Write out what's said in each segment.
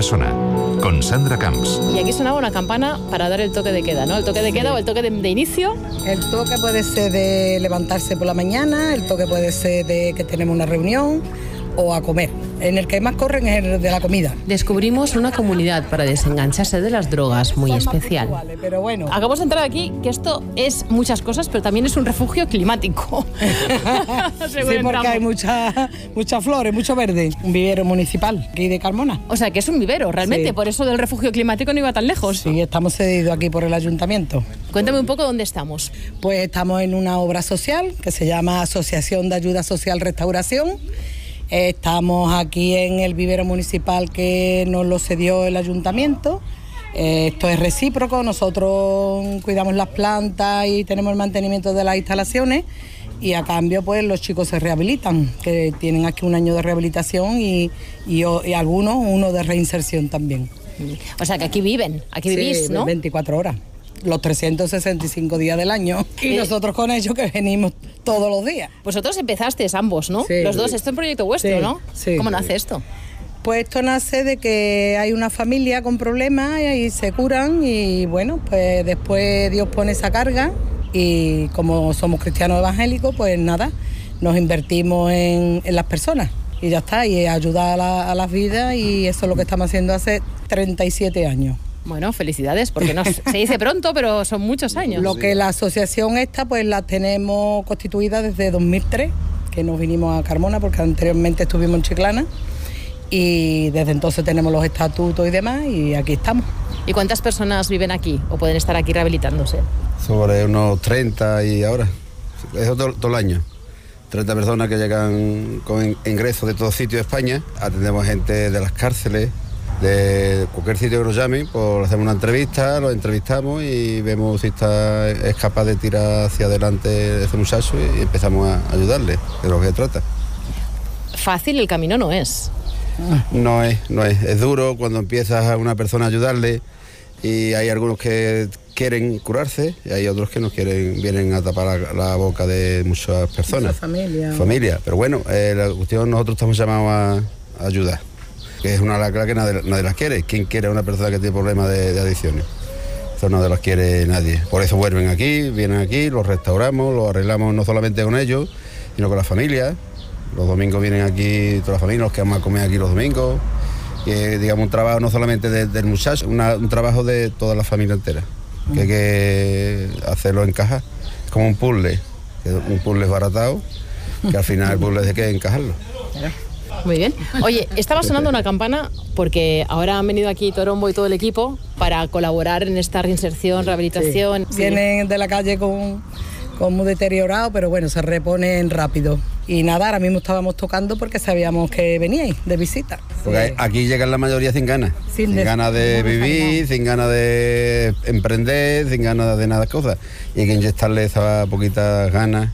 persona, con Sandra Camps. Y aquí sonaba una campana para dar el toque de queda, ¿no? El toque de queda o el toque de inicio. El toque puede ser de levantarse por la mañana, el toque puede ser de que tenemos una reunión o a comer. En el que más corren es el de la comida. Descubrimos una comunidad para desengancharse de las drogas muy especial. Pero bueno. Acabamos de entrar aquí, que esto es muchas cosas, pero también es un refugio climático. Sí, porque hay muchas flores, mucho verde. Un vivero municipal aquí de Carmona. O sea, que es un vivero, realmente. Sí. Por eso del refugio climático no iba tan lejos. Sí, estamos cedidos aquí por el ayuntamiento. Cuéntame un poco dónde estamos. Pues estamos en una obra social que se llama Asociación de Ayuda Social Restauración. Estamos aquí en el vivero municipal que nos lo cedió el ayuntamiento. Esto es recíproco, nosotros cuidamos las plantas y tenemos el mantenimiento de las instalaciones y a cambio pues los chicos se rehabilitan, que tienen aquí un año de rehabilitación y algunos uno de reinserción también. O sea que aquí viven, aquí vivís, ¿no? 24 horas. Los 365 días del año y nosotros con ellos que venimos todos los días. Vosotros empezasteis ambos, ¿no? Sí. Los dos, esto es un proyecto vuestro, Sí, ¿no? sí. ¿Cómo nace esto? Pues esto nace de que hay una familia con problemas y se curan y bueno, pues después Dios pone esa carga y como somos cristianos evangélicos, pues nada, nos invertimos en las personas y ya está, y ayudar a las vidas y eso es lo que estamos haciendo hace 37 años. Bueno, felicidades, porque no se dice pronto, pero son muchos años. Lo que la asociación esta, pues la tenemos constituida desde 2003, que nos vinimos a Carmona, porque anteriormente estuvimos en Chiclana, y desde entonces tenemos los estatutos y demás, y aquí estamos. ¿Y cuántas personas viven aquí o pueden estar aquí rehabilitándose? Sobre unos 30 y ahora, eso todo el año. 30 personas que llegan con ingresos de todo sitio de España. Atendemos gente de las cárceles, de cualquier sitio que nos llamen, pues hacemos una entrevista, los entrevistamos y vemos si es capaz de tirar hacia adelante ese muchacho y empezamos a ayudarle, de lo que se trata. Fácil el camino no es. No es duro cuando empiezas a una persona a ayudarle y hay algunos que quieren curarse y hay otros que no quieren, vienen a tapar la boca de muchas personas. Mucha familia. Pero bueno, la cuestión, nosotros estamos llamados a ayudar, que es una lacra que nadie las quiere. ¿Quién quiere a una persona que tiene problemas de adicciones? Eso no las quiere nadie. Por eso vuelven aquí, vienen aquí, los restauramos, los arreglamos no solamente con ellos, sino con las familias. Los domingos vienen aquí toda la familia, los que vamos a comer aquí los domingos. Y digamos un trabajo no solamente del muchacho, un trabajo de toda la familia entera, que hay que hacerlo encajar. Es como un puzzle baratado, que al final el puzzle hay que encajarlo. Muy bien. Oye, estaba sonando una campana porque ahora han venido aquí Torombo y todo el equipo para colaborar en esta reinserción, rehabilitación. Sí. Vienen de la calle con muy deteriorado, pero bueno, se reponen rápido. Y nada, ahora mismo estábamos tocando porque sabíamos que veníais de visita. Porque aquí llegan la mayoría sin ganas. Sin ganas de vivir, sin ganas de emprender, sin ganas de nada cosas. Y hay que inyectarle esas poquitas ganas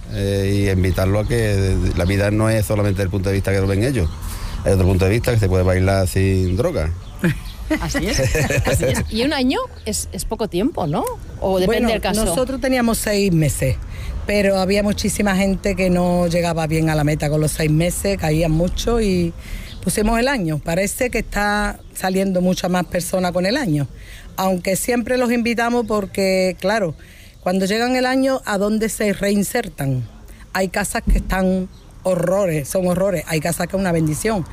y invitarlo a que la vida no es solamente desde el punto de vista que lo ven ellos. Hay otro punto de vista que se puede bailar sin droga. Así es. Y un año es poco tiempo, ¿no? O depende del caso. Nosotros teníamos 6 meses, pero había muchísima gente que no llegaba bien a la meta con los 6 meses, caían mucho y pusimos el año. Parece que está saliendo mucha más personas con el año, aunque siempre los invitamos porque, claro, cuando llegan el año, ¿a dónde se reinsertan? Hay casas que están son horrores, hay casas que es una bendición,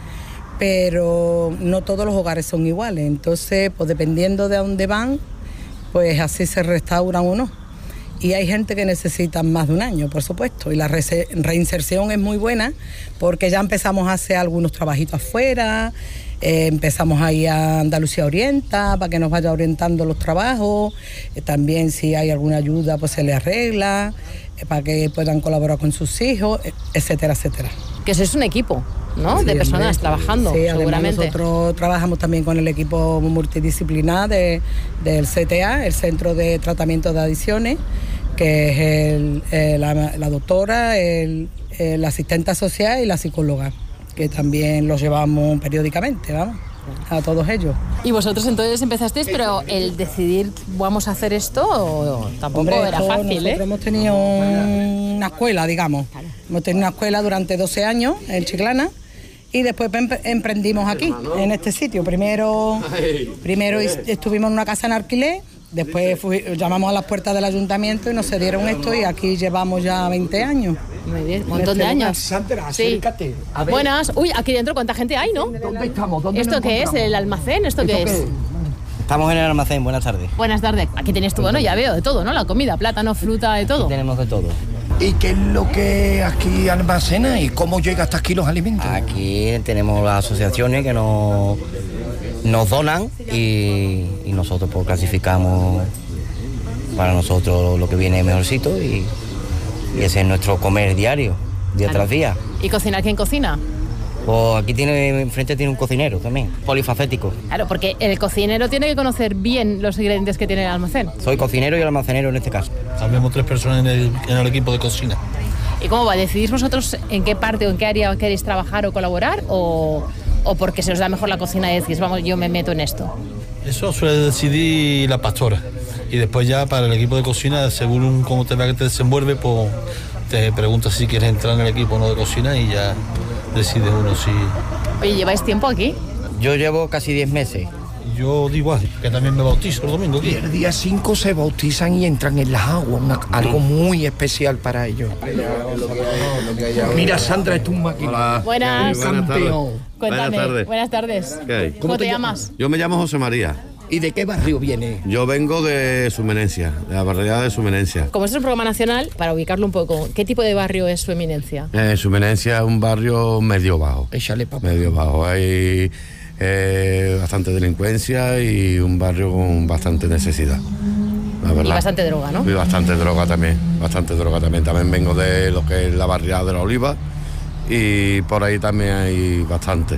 pero no todos los hogares son iguales, entonces pues dependiendo de a dónde van, pues así se restauran o no. Y hay gente que necesita más de un año, por supuesto, y la reinserción es muy buena porque ya empezamos a hacer algunos trabajitos afuera, empezamos ahí a Andalucía Orienta para que nos vaya orientando los trabajos, también si hay alguna ayuda pues se le arregla, para que puedan colaborar con sus hijos, etcétera, etcétera. Que eso es un equipo, ¿no? Sí, de personas trabajando, sí, seguramente. Nosotros trabajamos también con el equipo multidisciplinar del CTA, el Centro de Tratamiento de Adicciones, que es la doctora, la asistente social y la psicóloga, que también los llevamos periódicamente, vamos, a todos ellos. Y vosotros entonces empezasteis, pero el decidir vamos a hacer esto tampoco era fácil, nosotros hemos tenido una escuela, digamos. Claro. Hemos tenido una escuela durante 12 años en Chiclana y después emprendimos aquí, en este sitio. Primero estuvimos en una casa en alquiler, después llamamos a las puertas del ayuntamiento y nos cedieron esto y aquí llevamos ya 20 años. Muy bien, un montón de años. Sandra, Sí. acércate. A ver, Buenas. Uy, aquí dentro cuánta gente hay, ¿no? ¿dónde estamos? ¿Dónde ¿Esto nos qué es? encontramos? ¿El almacén? ¿Esto qué es? Estamos en el almacén, buenas tardes. Buenas tardes. Aquí tenéis todo, ¿no? Ya veo, de todo, ¿no? La comida, plátano, fruta, de todo. Tenemos de todo. ¿Y qué es lo que aquí almacena y cómo llega hasta aquí los alimentos? Aquí tenemos las asociaciones que nos donan y nosotros pues clasificamos para nosotros lo que viene mejorcito y ese es nuestro comer diario, día Claro. tras día. ¿Y cocinar quién cocina? Pues aquí enfrente tiene un cocinero también, polifacético. Claro, porque el cocinero tiene que conocer bien los ingredientes que tiene el almacén. Soy cocinero y almacenero en este caso. Habemos 3 personas en el equipo de cocina. ¿Y cómo va? ¿Decidís vosotros en qué parte o en qué área queréis trabajar o colaborar? ¿O porque se os da mejor la cocina y decís, vamos, yo me meto en esto? Eso suele decidir la pastora. Y después ya para el equipo de cocina, según cómo te vea que te desenvuelve, pues te preguntas si quieres entrar en el equipo o no de cocina y ya decide uno si... Oye, ¿lleváis tiempo aquí? Yo llevo casi 10 meses. Yo digo que también me bautizo el domingo Y aquí. el día 5 se bautizan y entran en las aguas, algo muy especial para ellos. Mira, Sandra, es un máquina. Buenas. Campeón. Cuéntame. Buenas tardes. ¿Qué hay? ¿Cómo te llamas? Yo me llamo José María. ¿Y de qué barrio viene? Yo vengo de Sumenencia, de la barriada de Sumenencia. Como esto es un programa nacional, para ubicarlo un poco, ¿qué tipo de barrio es su eminencia? Sumenencia es un barrio medio bajo. Échale, papá. Medio bajo. Hay bastante delincuencia y un barrio con bastante necesidad. La verdad. Y bastante droga, ¿no? Y bastante droga también. Bastante droga también. También vengo de lo que es la barriada de la Oliva y por ahí también hay bastante.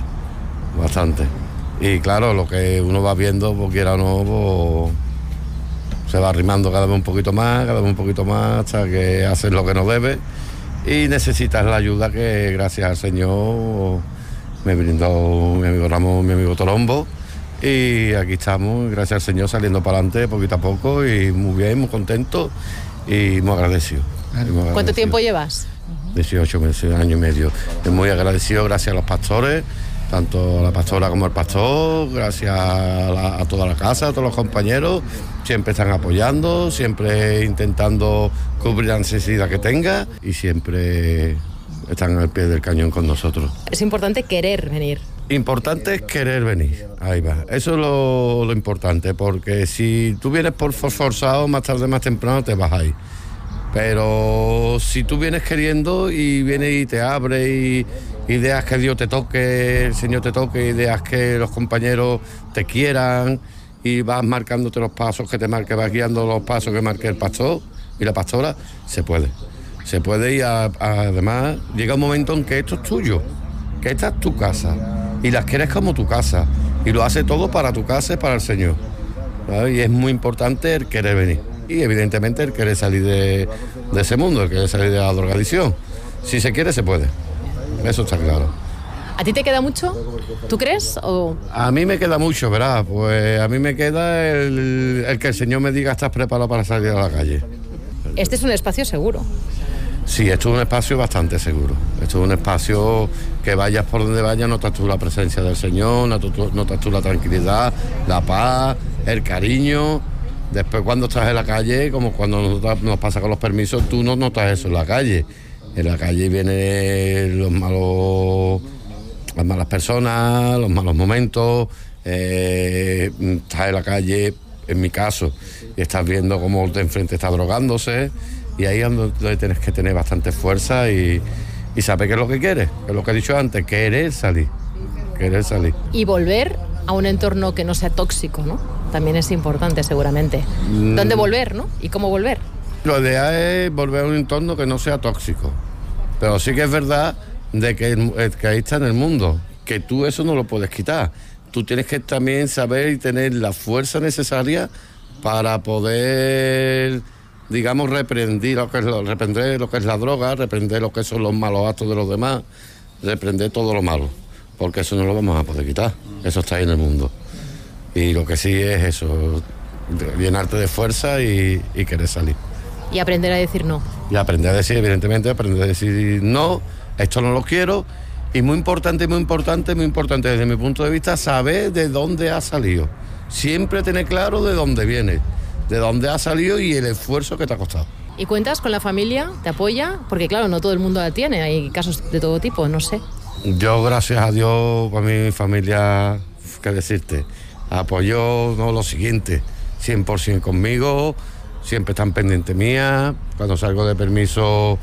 Y claro, lo que uno va viendo, pues quiera o no, pues, se va arrimando cada vez un poquito más, hasta que haces lo que no debe y necesitas la ayuda que gracias al Señor me brindó mi amigo Ramón, mi amigo Torombo, y aquí estamos, gracias al Señor, saliendo para adelante poquito a poco y muy bien, muy contento y muy agradecido. ¿Cuánto tiempo llevas? 18 meses, año y medio. Muy agradecido, gracias a los pastores, tanto a la pastora como al pastor, gracias a toda la casa, a todos los compañeros, siempre están apoyando, siempre intentando cubrir la necesidad que tenga y siempre están al pie del cañón con nosotros. Es importante querer venir. Importante es querer venir, ahí va. Eso es lo importante, porque si tú vienes por forzado, más tarde, más temprano te vas ahí. Pero si tú vienes queriendo y vienes y te abres y dejas que Dios te toque, el Señor te toque, y dejas que los compañeros te quieran y vas marcándote los pasos que te marque, vas guiando los pasos que marque el pastor y la pastora, se puede. Se puede y además llega un momento en que esto es tuyo, que esta es tu casa y las quieres como tu casa y lo hace todo para tu casa y para el Señor, ¿sabes? Y es muy importante el querer venir. Y evidentemente el querer salir de ese mundo, el querer salir de la drogadicción. Si se quiere, se puede. Eso está claro. ¿A ti te queda mucho? ¿Tú crees? ¿O? A mí me queda mucho, ¿verdad? Pues a mí me queda el que el Señor me diga estás preparado para salir a la calle. Este es un espacio seguro. Sí, esto es un espacio bastante seguro. Esto es un espacio que vayas por donde vayas, notas tú la presencia del Señor, notas tú la tranquilidad, la paz, el cariño. Después cuando estás en la calle, como cuando nos pasa con los permisos, tú no notas eso en la calle. En la calle vienen las malas personas, los malos momentos. Estás en la calle, en mi caso, y estás viendo cómo de enfrente está drogándose. Y ahí es donde tienes que tener bastante fuerza y saber qué es lo que quieres. Que es lo que he dicho antes, querer salir. Y volver a un entorno que no sea tóxico, ¿no? También es importante, seguramente. ¿Dónde volver, no? ¿Y cómo volver? Lo ideal es volver a un entorno que no sea tóxico. Pero sí que es verdad de que ahí está en el mundo, que tú eso no lo puedes quitar. Tú tienes que también saber y tener la fuerza necesaria para poder, digamos, reprender lo que es la droga, reprender lo que son los malos actos de los demás, reprender todo lo malo, porque eso no lo vamos a poder quitar. Eso está ahí en el mundo. Y lo que sí es eso, llenarte de fuerza y querer salir. Y aprender a decir no. Y aprender a decir, evidentemente, aprender a decir no, esto no lo quiero, Y muy importante desde mi punto de vista, saber de dónde ha salido. Siempre tener claro de dónde viene, de dónde ha salido y el esfuerzo que te ha costado. ¿Y cuentas con la familia? ¿Te apoya? Porque claro, no todo el mundo la tiene, hay casos de todo tipo, no sé. Yo, gracias a Dios, para mi familia, qué decirte, apoyó lo siguiente, 100% conmigo, siempre están pendientes mía, cuando salgo de permiso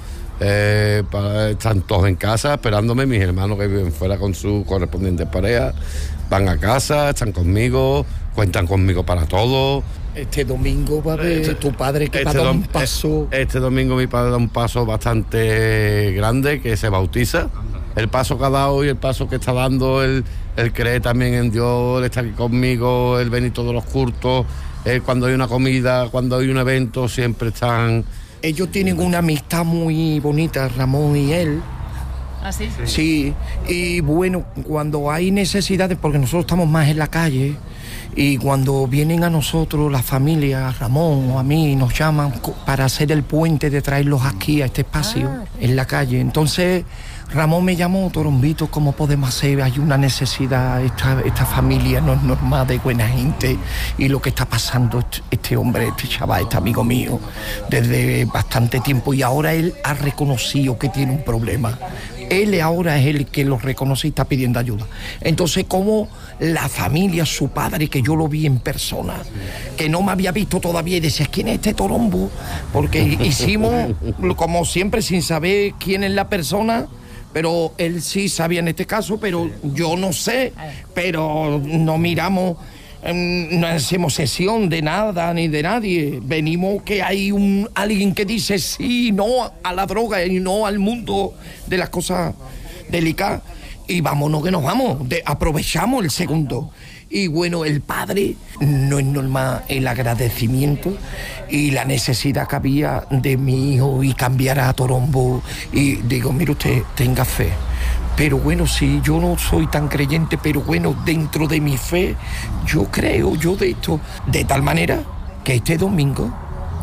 están todos en casa esperándome, mis hermanos que viven fuera con sus correspondientes parejas, van a casa, están conmigo, cuentan conmigo para todo. Este domingo va a ver tu padre que va a dar un paso. Este domingo mi padre da un paso bastante grande, que se bautiza. El paso que ha dado y el paso que está dando, él cree también en Dios, él está aquí conmigo, él venir todos los cultos, cuando hay una comida, cuando hay un evento, siempre están. Ellos tienen una amistad muy bonita, Ramón y él. ¿Ah, sí? Sí, y bueno, cuando hay necesidades, porque nosotros estamos más en la calle, y cuando vienen a nosotros, la familia, a Ramón o a mí, nos llaman para hacer el puente de traerlos aquí a este espacio, en la calle. Entonces, Ramón me llamó, Torombito, ¿cómo podemos hacer? Hay una necesidad, esta familia no es normal, de buena gente, y lo que está pasando este hombre, este chaval, este amigo mío, desde bastante tiempo, y ahora él ha reconocido que tiene un problema. Él ahora es el que lo reconoce y está pidiendo ayuda. Entonces, como la familia, su padre, que yo lo vi en persona, que no me había visto todavía, y decía, ¿quién es este Torombo? Porque hicimos, como siempre, sin saber quién es la persona, pero él sí sabía en este caso, pero yo no sé, pero no miramos, no hacemos sesión de nada ni de nadie. Venimos que hay alguien que dice sí, no a la droga y no al mundo de las cosas delicadas, y vámonos que nos vamos, aprovechamos el segundo. Y bueno, el padre, no es normal el agradecimiento y la necesidad que había de mi hijo y cambiar a Torombo. Y digo, mire usted, tenga fe. Pero bueno, sí, yo no soy tan creyente, pero bueno, dentro de mi fe, yo creo, de esto. De tal manera que este domingo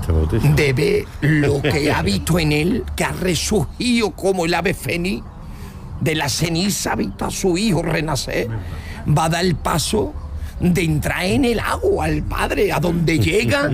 de ver lo que ha visto en él, que ha resurgido como el ave fénix, de la ceniza ha visto a su hijo renacer, va a dar el paso de entrar en el agua al Padre, a donde llega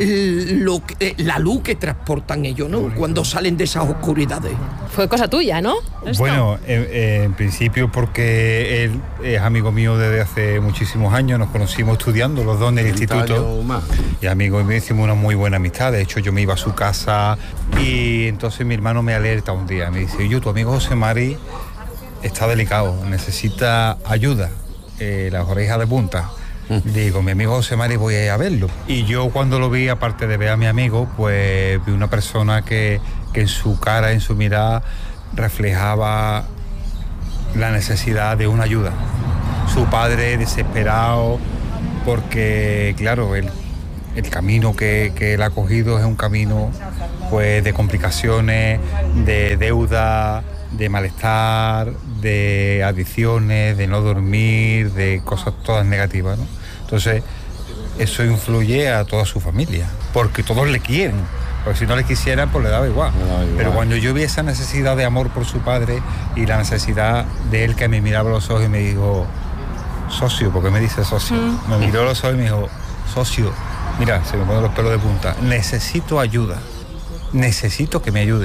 la luz que transportan ellos, ¿no? Cuando salen de esas oscuridades. Fue cosa tuya, ¿no? ¿Esto? Bueno, en principio porque él es amigo mío desde hace muchísimos años, nos conocimos estudiando los dos en el instituto, y amigos míos, hicimos una muy buena amistad. De hecho, yo me iba a su casa y entonces mi hermano me alerta un día, me dice, oye, tu amigo José Mari está delicado, necesita ayuda. Las orejas de punta. Digo, mi amigo José Mari, voy a ir a verlo. Y yo cuando lo vi, aparte de ver a mi amigo, pues vi una persona que en su cara, en su mirada, reflejaba la necesidad de una ayuda. Su padre desesperado, porque claro, el camino que él ha cogido es un camino pues de complicaciones, de deuda, de malestar, de adicciones, de no dormir, de cosas todas negativas, ¿no? Entonces, eso influye a toda su familia, porque todos le quieren, porque si no le quisieran, pues le daba igual. Pero cuando yo vi esa necesidad de amor por su padre y la necesidad de él, que me miraba a los ojos y me dijo, socio, porque me dice socio, me miró a los ojos y me dijo, socio, mira, se me ponen los pelos de punta, necesito ayuda, necesito que me ayude.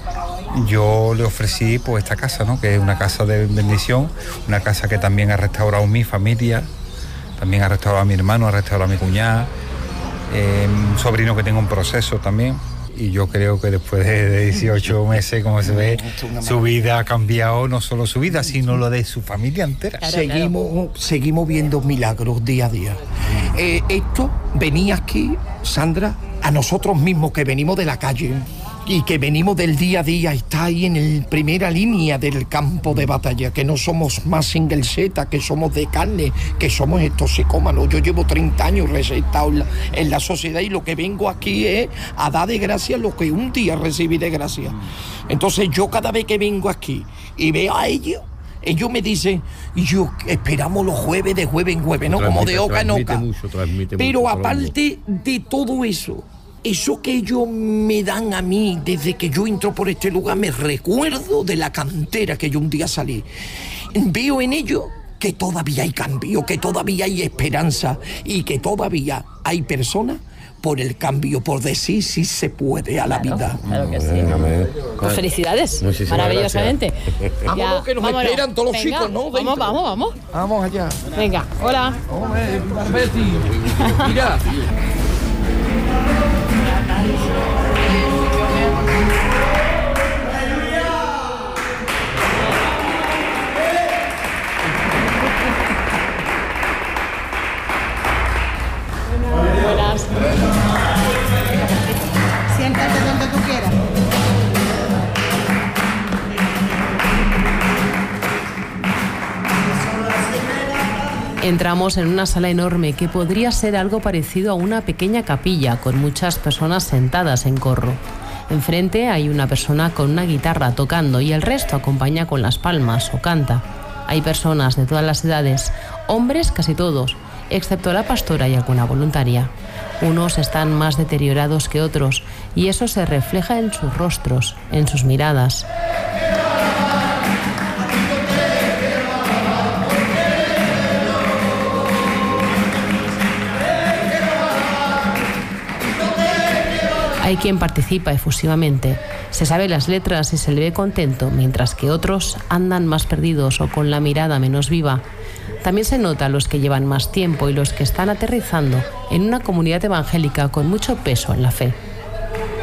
Yo le ofrecí pues esta casa, ¿no? Que es una casa de bendición, una casa que también ha restaurado mi familia, también ha restaurado a mi hermano, ha restaurado a mi cuñada, un sobrino que tengo un proceso también. Y yo creo que después de 18 meses, como se ve, su vida ha cambiado, no solo su vida, sino lo de su familia entera. Seguimos viendo milagros día a día. Esto venía aquí, Sandra, a nosotros mismos que venimos de la calle y que venimos del día a día, está ahí en la primera línea del campo de batalla, que no somos más single Z, que somos de carne, que somos toxicómanos. Yo llevo 30 años recetado en la sociedad, y lo que vengo aquí es a dar de gracia lo que un día recibí de gracia. Entonces yo cada vez que vengo aquí y veo a ellos me dicen, y yo esperamos los jueves, de jueves en jueves, ¿no? Como de oca en oca. Pero aparte de todo eso, eso que ellos me dan a mí desde que yo entro por este lugar, me recuerdo de la cantera que yo un día salí. Veo en ellos que todavía hay cambio, que todavía hay esperanza y que todavía hay personas por el cambio, por decir si se puede a la vida. Claro que sí. Pues felicidades, maravillosamente. Vámonos, que nos esperan todos los chicos, ¿no? Vamos. Vamos allá. Venga, hola. Hombre, Betty. Mira. Buenas. Siéntate donde tú quieras. Entramos en una sala enorme que podría ser algo parecido a una pequeña capilla con muchas personas sentadas en corro. Enfrente hay una persona con una guitarra tocando y el resto acompaña con las palmas o canta. Hay personas de todas las edades, hombres casi todos, excepto la pastora y alguna voluntaria. Unos están más deteriorados que otros y eso se refleja en sus rostros, en sus miradas. Hay quien participa efusivamente, se sabe las letras y se le ve contento, mientras que otros andan más perdidos o con la mirada menos viva. También se nota los que llevan más tiempo y los que están aterrizando en una comunidad evangélica con mucho peso en la fe.